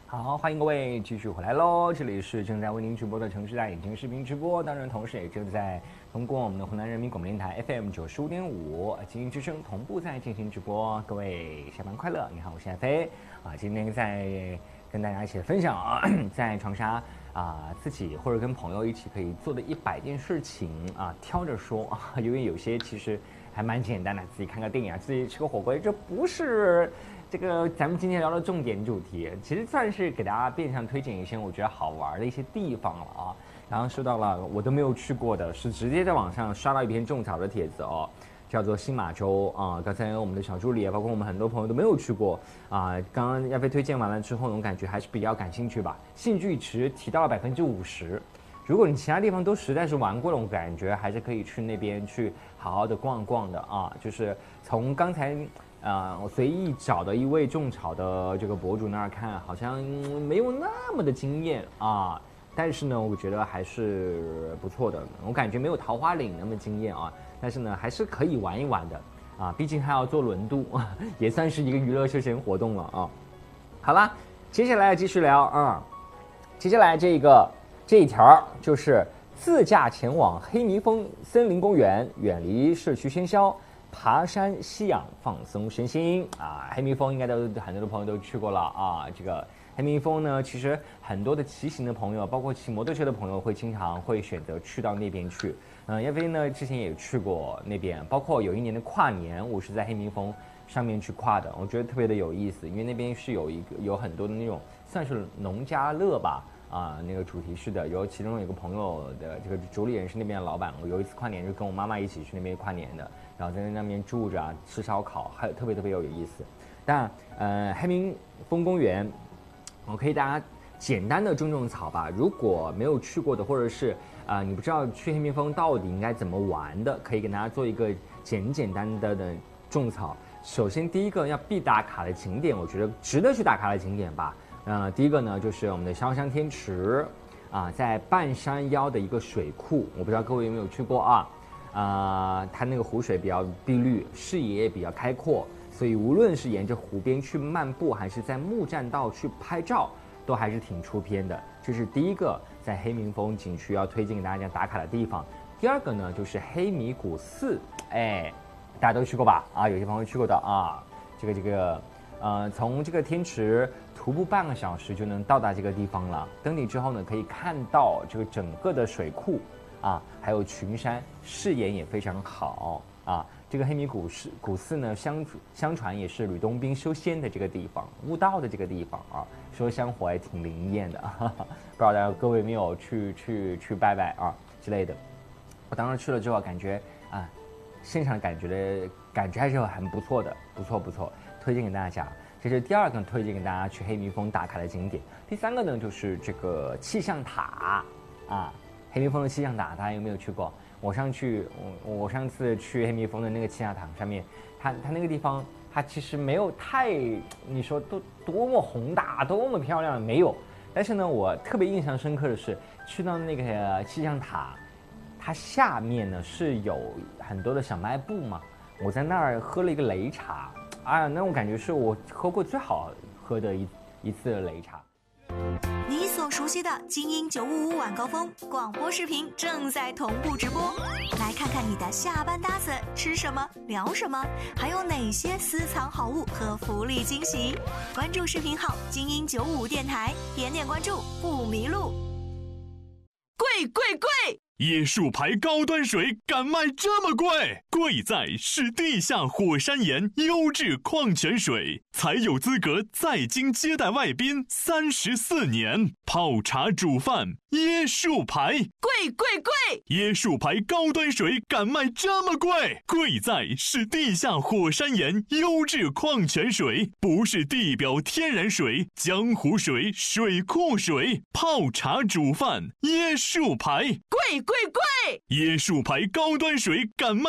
好，欢迎各位继续回来喽！这里是正在为您直播的城市大眼睛视频直播，当然同时也正在通过我们的湖南人民广播电台 FM 95.5经营之声同步在进行直播。各位下班快乐！你好，我是艾飞啊，今天在跟大家一起分享在长沙自己或者跟朋友一起可以做的100件事情挑着说因为有些其实还蛮简单的，自己看个电影自己吃个火锅，这不是这个咱们今天聊的重点主题，其实算是给大家变相推荐一些我觉得好玩的一些地方了然后说到了我都没有去过的，是直接在网上刷到一篇种草的帖子叫做新马洲刚才我们的小助理包括我们很多朋友都没有去过刚刚亚飞推荐完了之后，我感觉还是比较感兴趣吧，兴趣值提到了50%。如果你其他地方都实在是玩过了，我感觉还是可以去那边去好好的逛逛的就是从刚才我随意找的一位种草的这个博主那儿看，好像没有那么的惊艳但是呢，我觉得还是不错的。我感觉没有桃花岭那么惊艳但是呢，还是可以玩一玩的毕竟还要坐轮渡也算是一个娱乐休闲活动了好啦，接下来继续聊接下来这一条就是自驾前往黑迷峰森林公园，远离市区喧嚣，爬山吸氧放松身心黑迷峰应该都很多的朋友都去过了这个黑迷峰呢，其实很多的骑行的朋友包括骑摩托车的朋友经常会选择去到那边去亚飞呢之前也去过那边，包括有一年的跨年我是在黑迷峰上面去跨的，我觉得特别的有意思，因为那边是有很多的那种算是农家乐吧那个主题式的，其中有一个朋友的这个主理人是那边的老板，我有一次跨年就跟我妈妈一起去那边跨年的，然后在那边住着吃烧烤，还有特别有意思。但黑迷峰公园我可以大家简单的种草吧，如果没有去过的，或者是你不知道去黑迷峰到底应该怎么玩的，可以给大家做一个简单的种草。首先第一个要必打卡的景点，我觉得值得去打卡的景点吧第一个呢就是我们的潇湘天池在半山腰的一个水库，我不知道各位有没有去过它那个湖水比较碧绿，视野也比较开阔，所以无论是沿着湖边去漫步，还是在木栈道去拍照，都还是挺出片的。这是第一个在黑迷峰景区要推荐给大家打卡的地方。第二个呢就是黑迷古寺，大家都去过吧有些朋友去过的从这个天池徒步半个小时就能到达这个地方了。登顶之后呢，可以看到这个整个的水库还有群山，视野也非常好这个黑迷古寺呢，相传也是吕洞宾修仙的这个地方，悟道的这个地方说香火还挺灵验的不知道大家各位有没有去拜拜之类的。我当时去了之后，感觉现场感觉还是很不错的，不错，推荐给大家。这是第二个推荐给大家去黑迷峰打卡的景点。第三个呢就是这个气象塔黑迷峰的气象塔，大家有没有去过？我上次去黑迷峰的那个气象塔上面，它那个地方它其实没有太你说多么宏大多么漂亮，没有。但是呢，我特别印象深刻的是去到那个气象塔，它下面呢是有很多的小卖部嘛，我在那儿喝了一个擂茶那种感觉是我喝过最好喝的一次擂茶。 你所熟悉的精英955晚高峰广播视频正在同步直播，来看看你的下班搭子吃什么聊什么，还有哪些私藏好物和福利惊喜。关注视频号精英955电台，点关注不迷路。 贵！椰树牌高端水敢卖这么贵？贵在是地下火山岩优质矿泉水，才有资格在京接待外宾34年。泡茶煮饭，椰树牌，贵！椰树牌高端水敢卖这么贵？贵在是地下火山岩优质矿泉水，不是地表天然水、江湖水、水库水。泡茶煮饭，椰树牌，贵！椰树牌高端水敢卖